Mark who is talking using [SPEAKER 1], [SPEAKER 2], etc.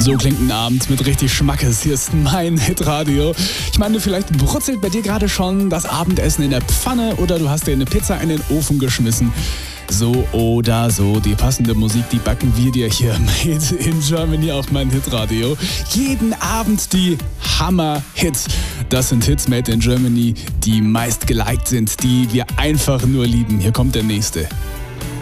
[SPEAKER 1] So klingt ein Abend mit richtig Schmackes. Hier ist mein Hitradio. Ich meine, vielleicht brutzelt bei dir gerade schon das Abendessen in der Pfanne oder du hast dir eine Pizza in den Ofen geschmissen. So oder so, die passende Musik, die backen wir dir hier Made in Germany auf mein Hitradio. Jeden Abend die Hammer-Hits. Das sind Hits Made in Germany, die meist geliked sind, die wir einfach nur lieben. Hier kommt der nächste.